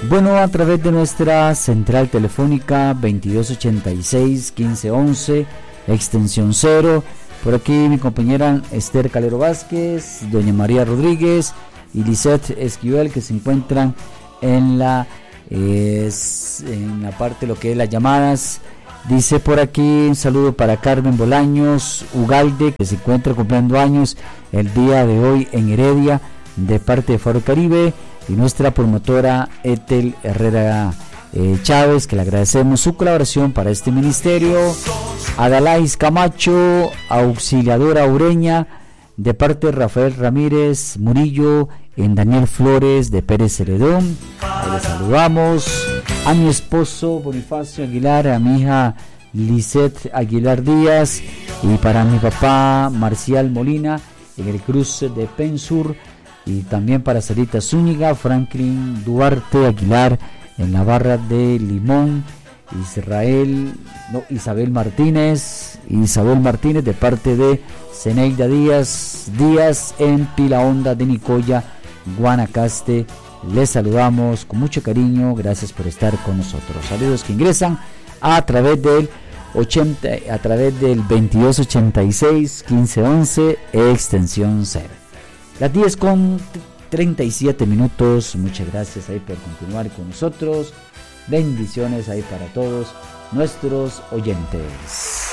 Bueno, a través de nuestra central telefónica 2286-1511, extensión 0. Por aquí mi compañera Esther Calero Vázquez, doña María Rodríguez y Lisette Esquivel, que se encuentran en la parte de lo que es las llamadas. Dice por aquí un saludo para Carmen Bolaños Ugalde, que se encuentra cumpliendo años el día de hoy en Heredia, de parte de Faro Caribe, y nuestra promotora Ethel Herrera Chávez, que le agradecemos su colaboración para este ministerio. Adalais Camacho, auxiliadora Ureña, de parte de Rafael Ramírez Murillo, en Daniel Flores de Pérez Celedón. Ahí le saludamos. A mi esposo Bonifacio Aguilar, a mi hija Lisette Aguilar Díaz, y para mi papá Marcial Molina en el cruce de Pensur, y también para Sarita Zúñiga, Franklin Duarte Aguilar en la barra de Limón, Isabel Martínez de parte de Zeneida Díaz en Pila Honda de Nicoya, Guanacaste. Les saludamos con mucho cariño, gracias por estar con nosotros. Saludos que ingresan a través del 2286-1511, extensión 0. Las 10:37. Muchas gracias ahí por continuar con nosotros. Bendiciones ahí para todos nuestros oyentes.